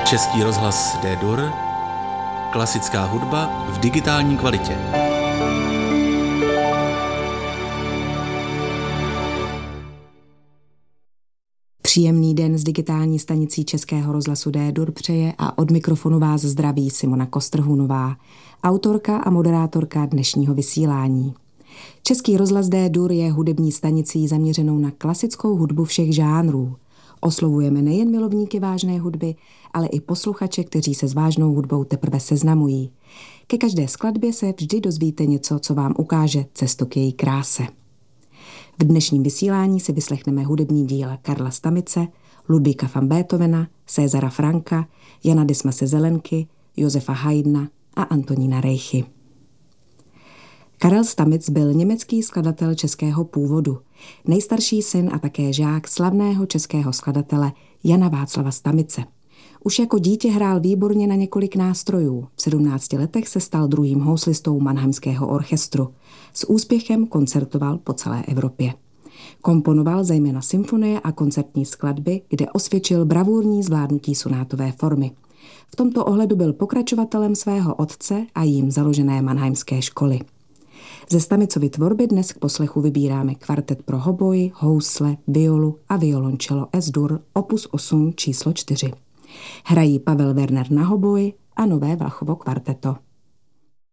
Český rozhlas D-Dur, klasická hudba v digitální kvalitě. Příjemný den s digitální stanicí Českého rozhlasu D-Dur přeje a od mikrofonu vás zdraví Simona Kostrhunová, autorka a moderátorka dnešního vysílání. Český rozhlas D-Dur je hudební stanicí zaměřenou na klasickou hudbu všech žánrů. Oslovujeme nejen milovníky vážné hudby, ale i posluchače, kteří se s vážnou hudbou teprve seznamují. Ke každé skladbě se vždy dozvíte něco, co vám ukáže cestu k její kráse. V dnešním vysílání si vyslechneme hudební díla Karla Stamice, Ludvíka van Beethovena, Césara Franka, Jana Dismase Zelenky, Josefa Haydna a Antonína Reichy. Karel Stamitz byl německý skladatel českého původu, nejstarší syn a také žák slavného českého skladatele Jana Václava Stamice. Už jako dítě hrál výborně na několik nástrojů. V 17 letech se stal druhým houslistou Mannheimského orchestru. S úspěchem koncertoval po celé Evropě. Komponoval zejména symfonie a koncertní skladby, kde osvědčil bravurní zvládnutí sonátové formy. V tomto ohledu byl pokračovatelem svého otce a jím založené Mannheimské školy. Ze Stamicovy tvorby dnes k poslechu vybíráme kvartet pro hoboj, housle, violu a violoncello S-dur opus 8 číslo 4. Hrají Pavel Werner na hoboj a Nové Vlachovo kvarteto.